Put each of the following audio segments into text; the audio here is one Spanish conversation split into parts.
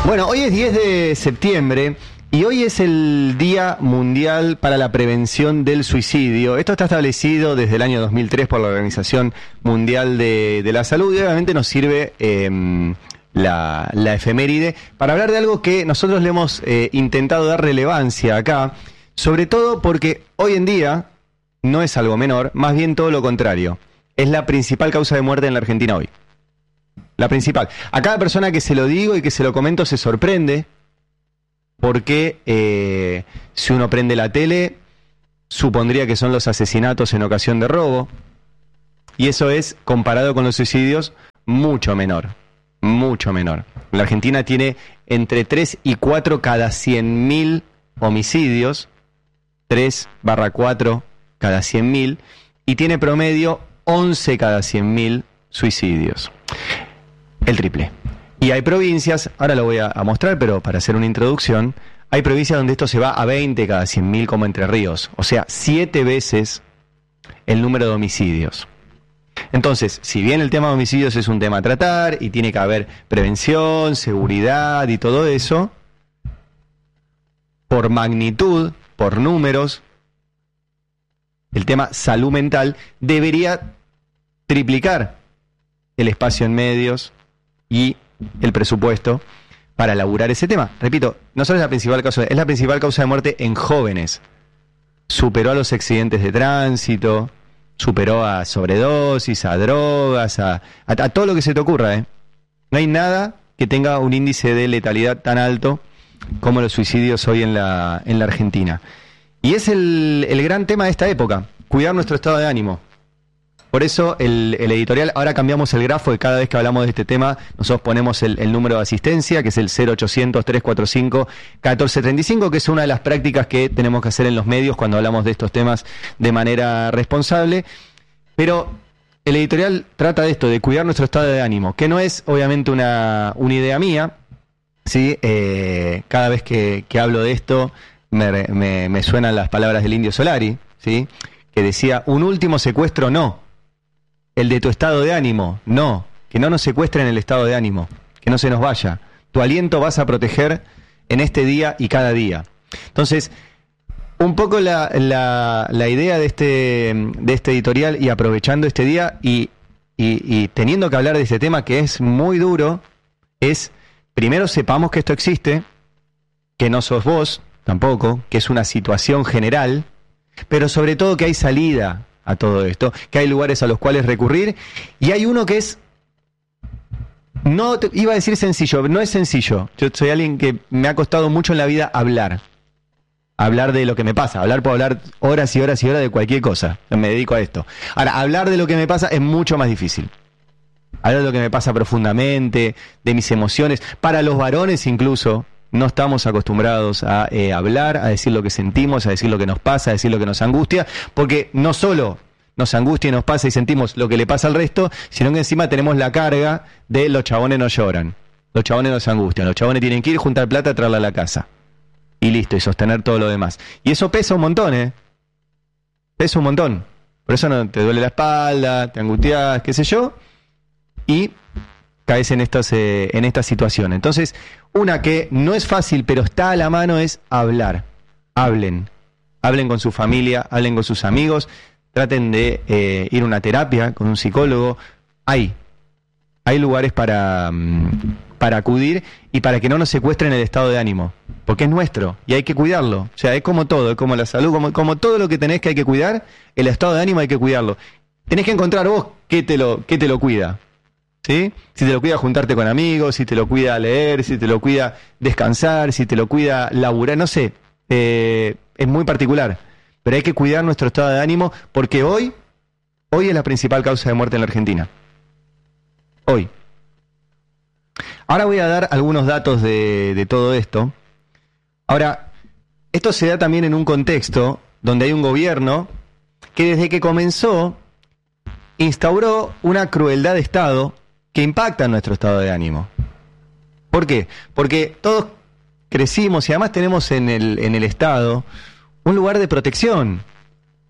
Bueno, hoy es 10 de septiembre y hoy es el Día Mundial para la Prevención del Suicidio. Esto está establecido desde el año 2003 por la Organización Mundial de la Salud y obviamente nos sirve la efeméride para hablar de algo que nosotros le hemos intentado dar relevancia acá, sobre todo porque hoy en día no es algo menor, más bien todo lo contrario. Es la principal causa de muerte en la Argentina hoy. La principal. A cada persona que se lo digo y que se lo comento se sorprende porque si uno prende la tele supondría que son los asesinatos en ocasión de robo y eso es, comparado con los suicidios, mucho menor. Mucho menor. La Argentina tiene entre 3 y 4 cada 100.000 homicidios, 3/4 cada 100.000, y tiene promedio 11 cada 100.000 suicidios. El triple. Y hay provincias, ahora lo voy a mostrar, pero para hacer una introducción, hay provincias donde esto se va a 20 cada 100.000 como Entre Ríos, o sea, 7 veces el número de homicidios. Entonces, si bien el tema de homicidios es un tema a tratar y tiene que haber prevención, seguridad y todo eso, por magnitud, por números, el tema salud mental debería triplicar el espacio en medios y el presupuesto para elaborar ese tema. Repito, no solo es la principal causa, es la principal causa de muerte en jóvenes. Superó a los accidentes de tránsito, superó a sobredosis, a drogas, a todo lo que se te ocurra, No hay nada que tenga un índice de letalidad tan alto como los suicidios hoy en la Argentina. Y es el gran tema de esta época, cuidar nuestro estado de ánimo. Por eso el editorial, ahora cambiamos el grafo y cada vez que hablamos de este tema nosotros ponemos el número de asistencia, que es el 0800-345-1435, que es una de las prácticas que tenemos que hacer en los medios cuando hablamos de estos temas de manera responsable. Pero el editorial trata de esto, de cuidar nuestro estado de ánimo, que no es obviamente una idea mía, ¿sí? Cada vez que hablo de esto me suenan las palabras del Indio Solari, ¿sí? Que decía, un último secuestro no. El de tu estado de ánimo, no, que no nos secuestren el estado de ánimo, que no se nos vaya. Tu aliento vas a proteger en este día y cada día. Entonces, un poco la idea de este editorial y aprovechando este día y teniendo que hablar de este tema que es muy duro, es, primero sepamos que esto existe, que no sos vos tampoco, que es una situación general, pero sobre todo que hay salida a todo esto, que hay lugares a los cuales recurrir, y hay uno que es, iba a decir sencillo, no es sencillo. Yo soy alguien que me ha costado mucho en la vida hablar de lo que me pasa, puedo hablar horas y horas y horas de cualquier cosa, me dedico a esto. Ahora, hablar de lo que me pasa es mucho más difícil. Hablar de lo que me pasa profundamente, de mis emociones, para los varones incluso, no estamos acostumbrados a hablar, a decir lo que sentimos, a decir lo que nos pasa, a decir lo que nos angustia, porque no solo nos angustia y nos pasa y sentimos lo que le pasa al resto, sino que encima tenemos la carga de los chabones no lloran, los chabones nos angustian, los chabones tienen que ir, juntar plata, traerla a la casa. Y listo, y sostener todo lo demás. Y eso pesa un montón, Pesa un montón. Por eso no te duele la espalda, te angustias, qué sé yo, y caes en esta situación. Entonces, una que no es fácil, pero está a la mano es hablar. Hablen con su familia, hablen con sus amigos, traten de ir a una terapia con un psicólogo. Hay lugares para acudir y para que no nos secuestren el estado de ánimo, porque es nuestro y hay que cuidarlo. O sea, es como todo, es como la salud, como todo lo que tenés que hay que cuidar, el estado de ánimo hay que cuidarlo. Tenés que encontrar vos qué te lo cuida. ¿Sí? Si te lo cuida juntarte con amigos, si te lo cuida leer, si te lo cuida descansar, si te lo cuida laburar, no sé, es muy particular, pero hay que cuidar nuestro estado de ánimo porque hoy es la principal causa de muerte en la Argentina. Hoy. Ahora voy a dar algunos datos de todo esto. Ahora, esto se da también en un contexto donde hay un gobierno que desde que comenzó instauró una crueldad de Estado que impacta en nuestro estado de ánimo. ¿Por qué? Porque todos crecimos y además tenemos en el Estado un lugar de protección.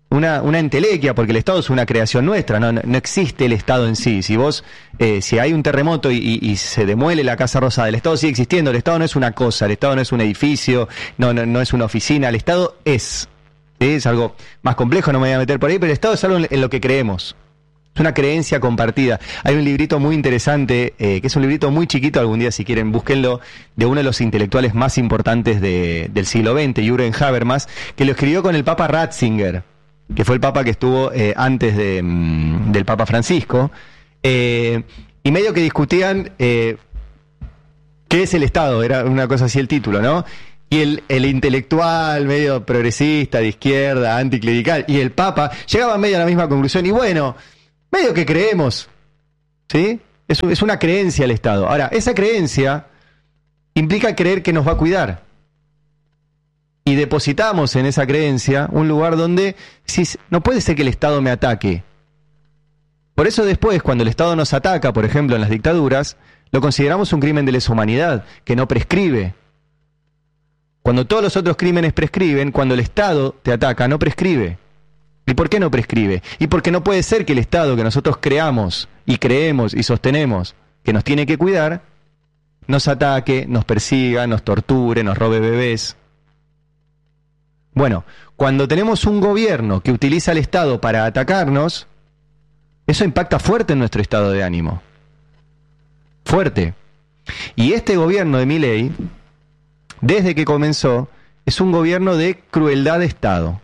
una entelequia, porque el Estado es una creación nuestra, no existe el Estado en sí. Si vos, si hay un terremoto y se demuele la Casa Rosada, el Estado sigue existiendo. El Estado no es una cosa, el Estado no es un edificio, no es una oficina, el Estado es. ¿Sí? Es algo más complejo, no me voy a meter por ahí, pero el Estado es algo en lo que creemos. Es una creencia compartida. Hay un librito muy interesante, que es un librito muy chiquito, algún día si quieren búsquenlo, de uno de los intelectuales más importantes del siglo XX, Jürgen Habermas, que lo escribió con el Papa Ratzinger, que fue el Papa que estuvo antes del Papa Francisco, y medio que discutían qué es el Estado, era una cosa así el título, ¿no? Y el intelectual medio progresista, de izquierda, anticlerical, y el Papa llegaban medio a la misma conclusión, y bueno, medio que creemos, ¿sí? Es una creencia el Estado. Ahora, esa creencia implica creer que nos va a cuidar. Y depositamos en esa creencia un lugar donde no puede ser que el Estado me ataque. Por eso después, cuando el Estado nos ataca, por ejemplo, en las dictaduras, lo consideramos un crimen de lesa humanidad, que no prescribe. Cuando todos los otros crímenes prescriben, cuando el Estado te ataca, no prescribe. ¿Y por qué no prescribe? Y porque no puede ser que el Estado que nosotros creamos y creemos y sostenemos que nos tiene que cuidar, nos ataque, nos persiga, nos torture, nos robe bebés. Bueno, cuando tenemos un gobierno que utiliza al Estado para atacarnos, eso impacta fuerte en nuestro estado de ánimo. Fuerte. Y este gobierno de Milei, desde que comenzó, es un gobierno de crueldad de Estado.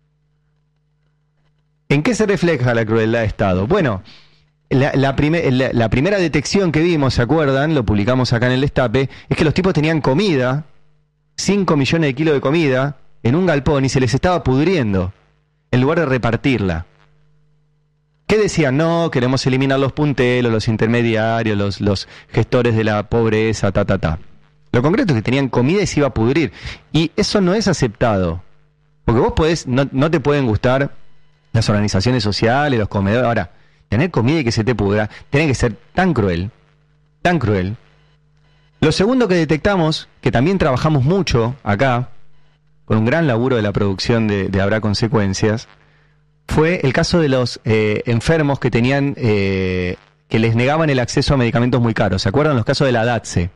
¿En qué se refleja la crueldad de Estado? Bueno, la primera detección que vimos, ¿se acuerdan? Lo publicamos acá en el Destape, es que los tipos tenían comida, 5 millones de kilos de comida, en un galpón y se les estaba pudriendo, en lugar de repartirla. ¿Qué decían? No, queremos eliminar los punteros, los intermediarios, los gestores de la pobreza, Lo concreto es que tenían comida y se iba a pudrir. Y eso no es aceptado. Porque vos podés, no te pueden gustar las organizaciones sociales, los comedores. Ahora, tener comida y que se te pudra, tiene que ser tan cruel, tan cruel. Lo segundo que detectamos, que también trabajamos mucho acá, con un gran laburo de la producción de Habrá Consecuencias, fue el caso de los enfermos que tenían, que les negaban el acceso a medicamentos muy caros. ¿Se acuerdan los casos de la DATSE?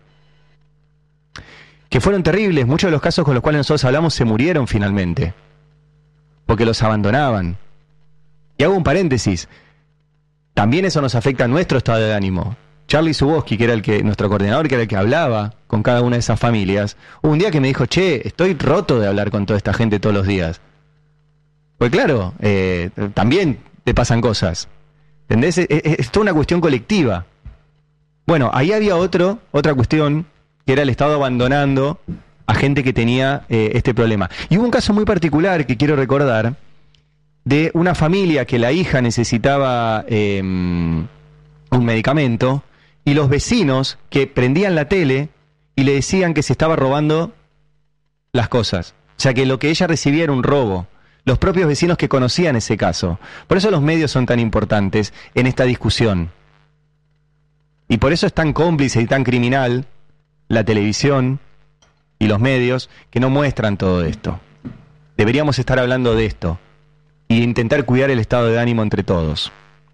Que fueron terribles. Muchos de los casos con los cuales nosotros hablamos se murieron finalmente, porque los abandonaban. Y hago un paréntesis, también eso nos afecta a nuestro estado de ánimo. Charlie Zuboski, que era nuestro coordinador, que era el que hablaba con cada una de esas familias, hubo un día que me dijo, che, estoy roto de hablar con toda esta gente todos los días. Pues claro, también te pasan cosas. ¿Entendés? Es toda una cuestión colectiva. Bueno, ahí había otra cuestión, que era el Estado abandonando a gente que tenía este problema. Y hubo un caso muy particular que quiero recordar, de una familia que la hija necesitaba un medicamento, y los vecinos que prendían la tele y le decían que se estaba robando las cosas. O sea, que lo que ella recibía era un robo. Los propios vecinos que conocían ese caso. Por eso los medios son tan importantes en esta discusión. Y por eso es tan cómplice y tan criminal la televisión y los medios que no muestran todo esto. Deberíamos estar hablando de esto y intentar cuidar el estado de ánimo entre todos.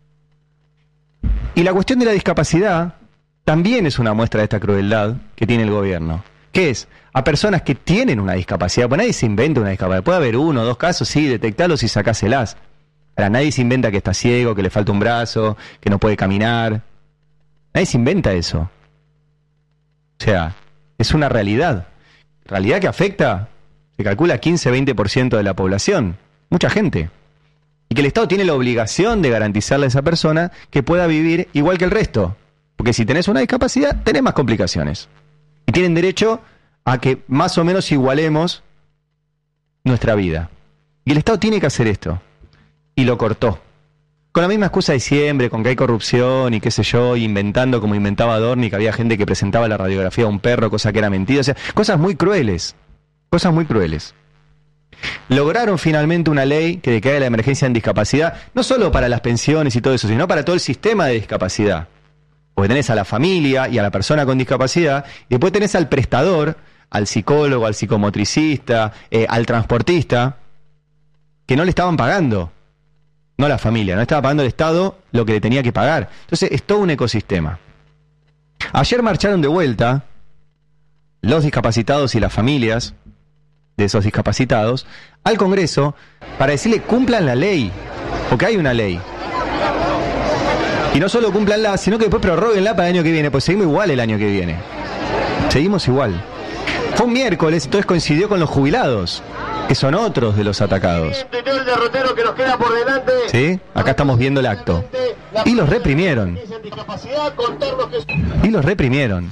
Y la cuestión de la discapacidad también es una muestra de esta crueldad que tiene el gobierno. ¿Qué es? A personas que tienen una discapacidad. Pues nadie se inventa una discapacidad. Puede haber 1 o 2 casos, sí, detectarlos y sacáselas. Ahora, nadie se inventa que está ciego, que le falta un brazo, que no puede caminar. Nadie se inventa eso. O sea, es una realidad. Realidad que afecta, se calcula, 15-20% de la población. Mucha gente. Y que el Estado tiene la obligación de garantizarle a esa persona que pueda vivir igual que el resto. Porque si tenés una discapacidad, tenés más complicaciones. Y tienen derecho a que más o menos igualemos nuestra vida. Y el Estado tiene que hacer esto. Y lo cortó. Con la misma excusa de siempre, con que hay corrupción y qué sé yo, inventando como inventaba Adorni, que había gente que presentaba la radiografía de un perro, cosa que era mentira. O sea, cosas muy crueles. Cosas muy crueles. Lograron finalmente una ley que declare la emergencia en discapacidad, no solo para las pensiones y todo eso, sino para todo el sistema de discapacidad. Porque tenés a la familia y a la persona con discapacidad, y después tenés al prestador, al psicólogo, al psicomotricista, al transportista. que no le estaban pagando. No la familia, no estaba pagando el Estado lo que le tenía que pagar. Entonces es todo un ecosistema. Ayer marcharon de vuelta los discapacitados y las familias de esos discapacitados al Congreso para decirle cumplan la ley, porque hay una ley. Y no solo cúmplanla, sino que después prorróguenla para el año que viene, pues seguimos igual el año que viene. Seguimos igual. Fue un miércoles, entonces coincidió con los jubilados, que son otros de los atacados. ¿Sí? Acá estamos viendo el acto. Y los reprimieron. Y los reprimieron.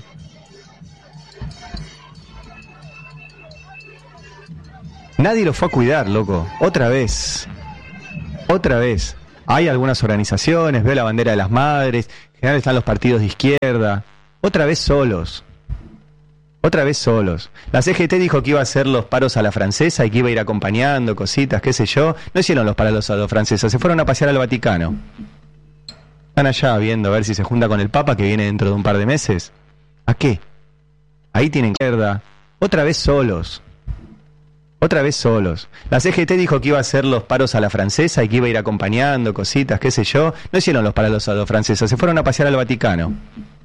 Nadie los fue a cuidar, loco. Otra vez. Otra vez. Hay algunas organizaciones, veo la bandera de las madres, en general están los partidos de izquierda. Otra vez solos. Otra vez solos. La CGT dijo que iba a hacer los paros a la francesa y que iba a ir acompañando cositas, qué sé yo. No hicieron los paros a la francesa, se fueron a pasear al Vaticano. Están allá viendo a ver si se junta con el Papa que viene dentro de un par de meses. ¿A qué? Ahí tienen izquierda. Otra vez solos. Otra vez solos. La CGT dijo que iba a hacer los paros a la francesa y que iba a ir acompañando cositas, qué sé yo. No hicieron los paros a la francesa, se fueron a pasear al Vaticano.